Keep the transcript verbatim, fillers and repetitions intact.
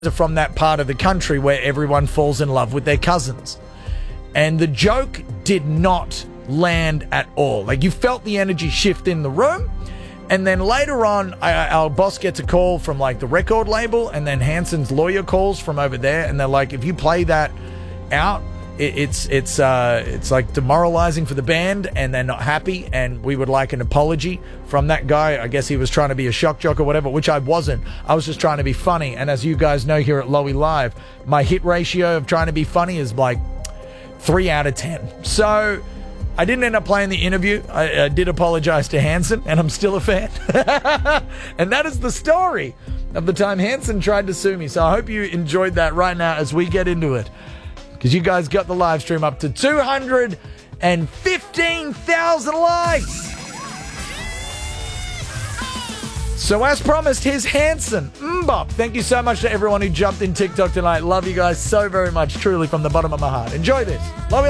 are from that part of the country where everyone falls in love with their cousins. And the joke did not land at all. Like, you felt the energy shift in the room. And then later on, I, our boss gets a call from, like, the record label, and then Hanson's lawyer calls from over there, and they're like, if you play that out, it, it's it's uh, it's like demoralizing for the band, and they're not happy, and we would like an apology from that guy. I guess he was trying to be a shock jock or whatever, which I wasn't. I was just trying to be funny, and as you guys know here at Lowy Live, my hit ratio of trying to be funny is like three out of ten. So I didn't end up playing the interview. I, I did apologize to Hanson, and I'm still a fan. And that is the story of the time Hanson tried to sue me. So I hope you enjoyed that right now as we get into it, because you guys got the live stream up to two hundred fifteen thousand likes. So as promised, here's Hanson. Mbop. Thank you so much to everyone who jumped in TikTok tonight. Love you guys so very much, truly, from the bottom of my heart. Enjoy this. Love you.